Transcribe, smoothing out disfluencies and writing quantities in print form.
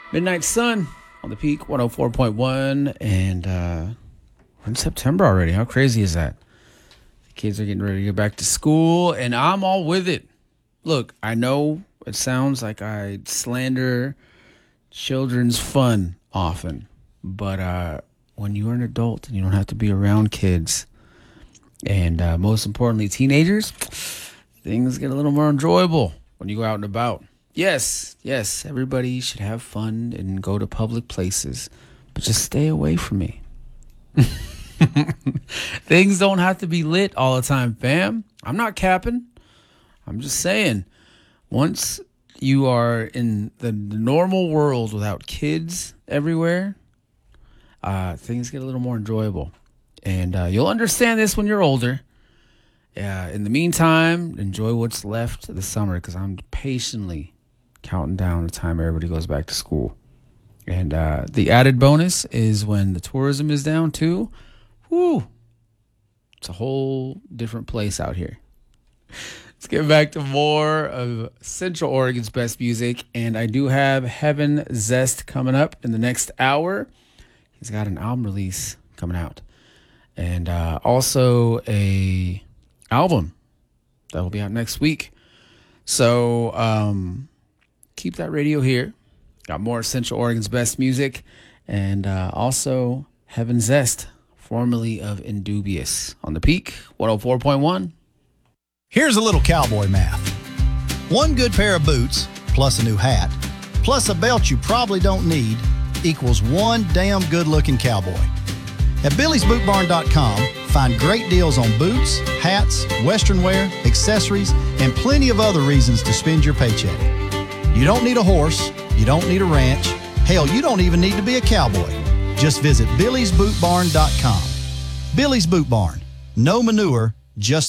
Midnight Sun on the Peak 104.1. And we're in September already. How crazy is that? The kids are getting ready to get back to school, and I'm all with it. Look, I know it sounds like I slander children's fun often, but when you're an adult and you don't have to be around kids, and most importantly, teenagers, things get a little more enjoyable when you go out and about. Yes, everybody should have fun and go to public places, but just stay away from me. Things don't have to be lit all the time, fam. I'm not capping. I'm just saying, once you are in the normal world without kids everywhere, things get a little more enjoyable. And you'll understand this when you're older. In the meantime, enjoy what's left of the summer, because I'm patiently counting down the time everybody goes back to school. And the added bonus is when the tourism is down too. Woo! It's a whole different place out here. Let's get back to more of Central Oregon's best music. And I do have Heaven Zest coming up in the next hour. He's got an album release coming out. And also a album that will be out next week. So keep that radio here. Got more Central Oregon's best music. And also Heaven Zest, formerly of Indubious, on the Peak 104.1. Here's a little cowboy math. One good pair of boots, plus a new hat, plus a belt you probably don't need, equals one damn good-looking cowboy. At BillysBootBarn.com, find great deals on boots, hats, western wear, accessories, and plenty of other reasons to spend your paycheck. You don't need a horse. You don't need a ranch. Hell, you don't even need to be a cowboy. Just visit BillysBootBarn.com. Billy's Boot Barn. No manure, just